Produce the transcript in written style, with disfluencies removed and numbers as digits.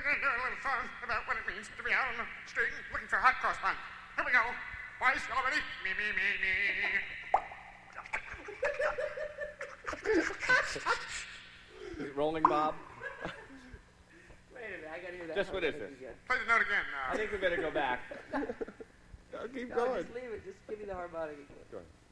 going to do a little song about what it means to be out on the street looking for hot cross buns. Here we go. Boys, y'all ready? Me. Rolling Bob. Wait a minute, I gotta hear that. Just what is this? Play the note again. I think we better go back. Keep No, going. just leave it. Just give me the harmonic again. Go ahead.